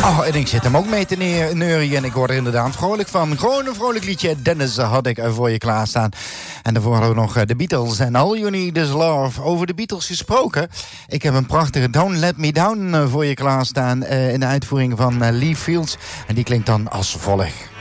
Oh, en ik zit hem ook mee te neurien en ik word er inderdaad vrolijk van. Gewoon een vrolijk liedje. Dennis had ik voor je klaarstaan. En daarvoor hadden we nog de Beatles en All You Need Is Love. Over de Beatles gesproken. Ik heb een prachtige Don't Let Me Down voor je klaarstaan in de uitvoering van Lee Fields. En die klinkt dan als volgt.